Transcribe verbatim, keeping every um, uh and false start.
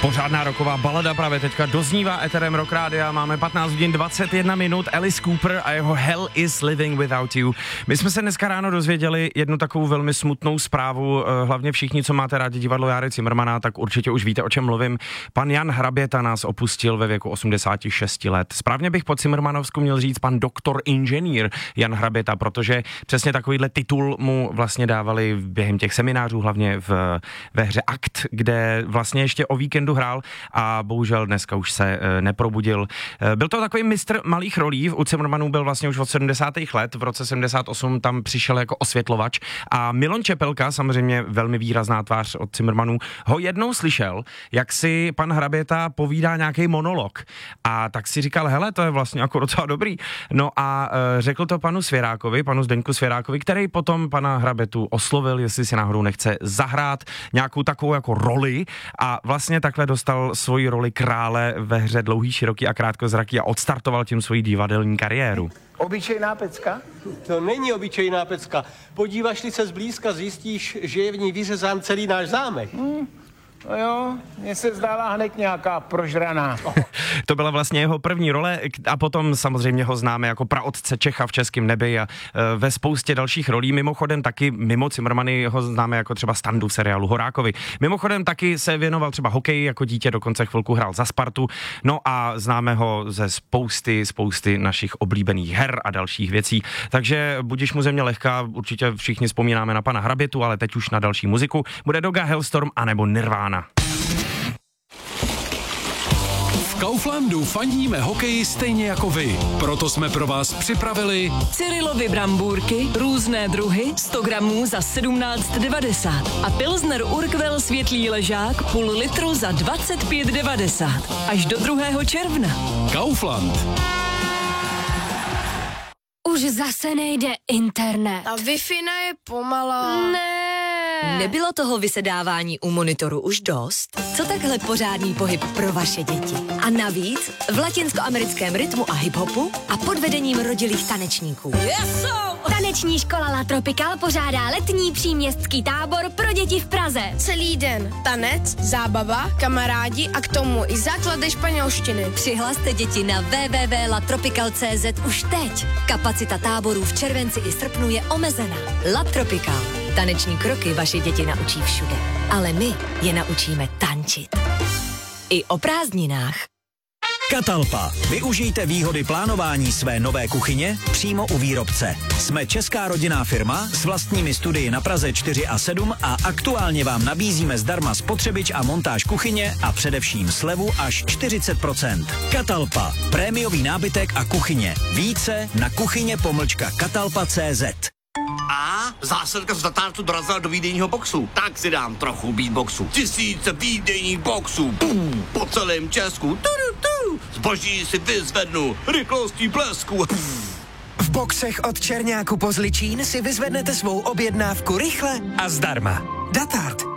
Pořádná rocková balada právě teďka doznívá eterem Rock Rádia. Máme patnáct hodin dvacet jedna minut, Alice Cooper a jeho Hell is Living Without You. My jsme se dneska ráno dozvěděli jednu takovou velmi smutnou zprávu, hlavně všichni, co máte rádi divadlo Járy Cimrmana, tak určitě už víte, o čem mluvím. Pan Jan Hraběta nás opustil ve věku osmdesát šest let. Správně bych po cimrmanovsku měl říct pan doktor inženýr Jan Hraběta, protože přesně takovýhle titul mu vlastně dávali během těch seminářů, hlavně v, ve hře Akt, kde vlastně ještě o víkendu hrál a bohužel dneska už se e, neprobudil. E, byl to takový mistr malých rolí, u Cimrmanů byl vlastně už od sedmdesátých let, v roce sedmdesát osm tam přišel jako osvětlovač a Milon Čepelka, samozřejmě velmi výrazná tvář od Cimrmanů, ho jednou slyšel, jak si pan Hraběta povídá nějaký monolog a tak si říkal, hele, to je vlastně jako docela dobrý. No a e, řekl to panu Svěrákovi, panu Zdeňku Svěrákovi, který potom pana Hrabětu oslovil, jestli si náhodou nechce zahrát nějakou takovou jako roli a vlastně takhle dostal svoji roli krále ve hře Dlouhý, široký a krátkozraký a odstartoval tím svoji divadelní kariéru. Obyčejná pecka? To není obyčejná pecka. Podíváš-li se zblízka, zjistíš, že je v ní vyřezán celý náš zámek. Hmm. No jo, mně se zdála hned nějaká prožraná. To byla vlastně jeho první role a potom samozřejmě ho známe jako praotce Čecha v českém nebi a e, ve spoustě dalších rolí. Mimochodem taky mimo Cimrmany ho známe jako třeba Standu v seriálu Horákovi. Mimochodem taky se věnoval třeba hokeji, jako dítě dokonce chvilku hrál za Spartu. No a známe ho ze spousty, spousty našich oblíbených her a dalších věcí. Takže budiš mu země lehká, určitě všichni vzpomínáme na pana Hrabětu, ale teď už na další muziku. Bude Doga, Hellstorm anebo Nirvana. V Kauflandu fandíme hokeji stejně jako vy. Proto jsme pro vás připravili Cyrilovy brambůrky, různé druhy, sto gramů za sedmnáct devadesát a Pilsner Urquell světlý ležák půl litru za dvacet pět devadesát. Až do druhého června. Kaufland. Už zase nejde internet. A Wi-Fi je pomalá. Ne. Nebylo toho vysedávání u monitoru už dost? Co takhle pořádný pohyb pro vaše děti? A navíc v latinskoamerickém rytmu a hiphopu a pod vedením rodilých tanečníků. Yes, Taneční škola La Tropical pořádá letní příměstský tábor pro děti v Praze. Celý den tanec, zábava, kamarádi a k tomu i základy španělštiny. Přihlaste děti na w w w tečka la tropical tečka c z už teď. Kapacita táborů v červenci i srpnu je omezená. La Tropical. Taneční kroky vaše děti naučí všude, ale my je naučíme tančit. I o prázdninách. Catalpa. Využijte výhody plánování své nové kuchyně přímo u výrobce. Jsme česká rodinná firma s vlastními studii na Praze čtyři a sedm a aktuálně vám nabízíme zdarma spotřebič a montáž kuchyně a především slevu až čtyřicet procent. Catalpa. Prémiový nábytek a kuchyně. Více na kuchyně pomlčka catalpa tečka cé zet. A zásilka z datártu dorazila do výdejního boxu. Tak si dám trochu beatboxu. Tisíce výdejních boxů. Pum, po celém Česku. Tudu, tu. Zboží si vyzvednu. Rychlostí blesku. V boxech od Černáku po Zličín si vyzvednete svou objednávku rychle a zdarma. Datart.